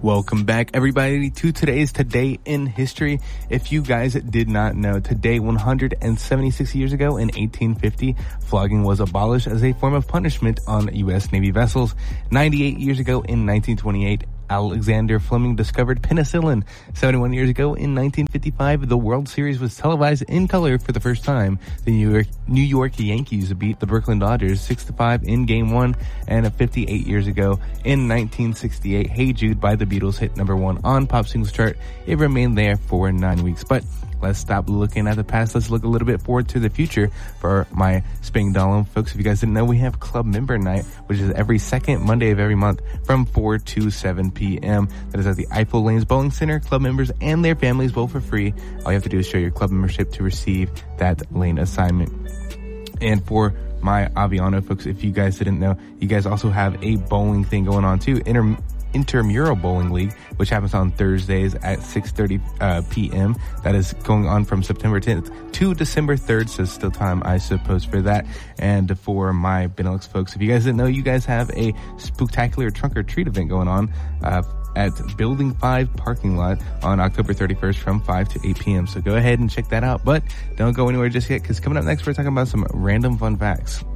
Welcome back, everybody, to today's Today in History. If you guys did not know, today 176 years ago in 1850, flogging was abolished as a form of punishment on U.S. Navy vessels. 98 years ago in 1928, Alexander Fleming discovered penicillin. 71 years ago in 1955, the World Series was televised in color for the first time. The New York Yankees beat the Brooklyn Dodgers 6-5 in Game 1. And 58 years ago in 1968, Hey Jude by the Beatles hit number 1 on Pop Singles Chart. It remained there for 9 weeks. But let's stop looking at the past. Let's look a little bit forward to the future for my Sping Dollar folks. If you guys didn't know, we have Club Member Night, which is every second Monday of every month from 4 to 7 p.m. That is at the Eiffel Lanes Bowling Center. Club members and their families bowl for free. All you have to do is show your club membership to receive that lane assignment. And for my Aviano folks, if you guys didn't know, you guys also have a bowling thing going on too. Intramural Bowling League, which happens on Thursdays at 6:30 p.m. That is going on from September 10th to December 3rd, so still time, I suppose, for that. And for my Benelux folks, if you guys didn't know, you guys have a spooktacular trunk or treat event going on at Building 5 parking lot on October 31st from 5 to 8 p.m. So go ahead and check that out, but don't go anywhere just yet, because coming up next, we're talking about some random fun facts.